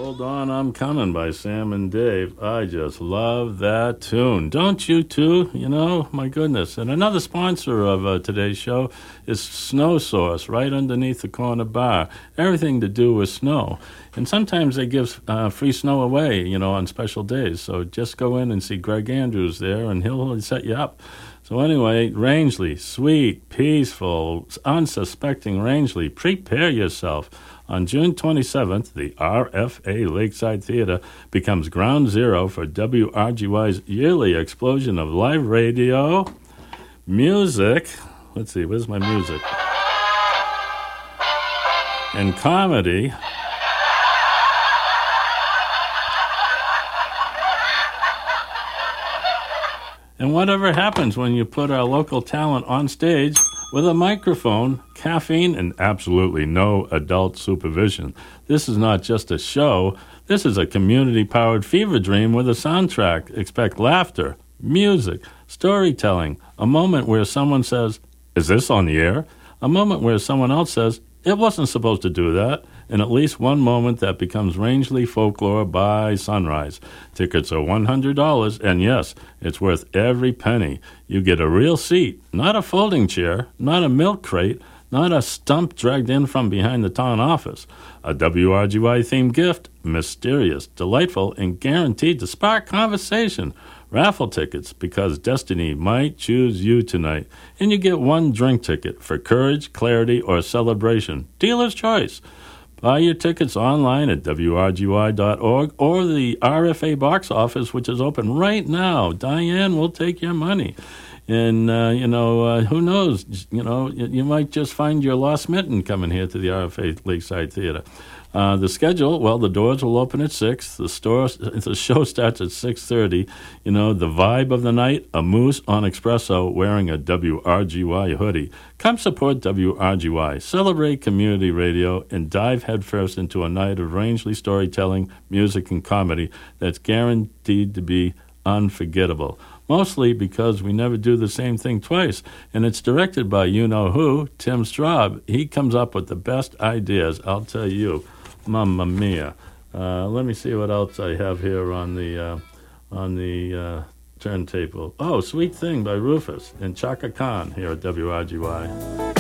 Hold On, I'm Coming by Sam and Dave. I just love that tune. Don't you too? You know, my goodness. And another sponsor of today's show is Snow Source, right underneath the corner bar. Everything to do with snow. And sometimes they give free snow away, you know, on special days. So just go in and see Greg Andrews there, and he'll set you up. So anyway, Rangeley, sweet, peaceful, unsuspecting Rangeley, prepare yourself. On June 27th, the RFA Lakeside Theater becomes ground zero for WRGY's yearly explosion of live radio, music, let's see, where's my music? And comedy. And whatever happens when you put our local talent on stage with a microphone, caffeine, and absolutely no adult supervision. This is not just a show. This is a community-powered fever dream with a soundtrack. Expect laughter, music, storytelling, a moment where someone says, "Is this on the air?" A moment where someone else says, "It wasn't supposed to do that," and at least one moment that becomes Rangeley folklore by sunrise. Tickets are $100, and yes, it's worth every penny. You get a real seat, not a folding chair, not a milk crate, not a stump dragged in from behind the town office. A WRGY-themed gift, mysterious, delightful, and guaranteed to spark conversation. Raffle tickets, because destiny might choose you tonight. And you get one drink ticket for courage, clarity, or celebration. Dealer's choice. Buy your tickets online at WRGY.org or the RFA box office, which is open right now. Diane will take your money. And, who knows? You know, you might just find your lost mitten coming here to the RFA Lakeside Theater. The schedule, well, the doors will open at 6. The show starts at 6:30. You know, the vibe of the night, a moose on espresso wearing a WRGY hoodie. Come support WRGY, celebrate community radio, and dive headfirst into a night of Rangeley storytelling, music, and comedy that's guaranteed to be unforgettable. Mostly because we never do the same thing twice. And it's directed by you-know-who, Tim Straub. He comes up with the best ideas, I'll tell you. Mamma mia. Let me see what else I have here on the turntable. Oh, Sweet Thing by Rufus and Chaka Khan here at WRGY.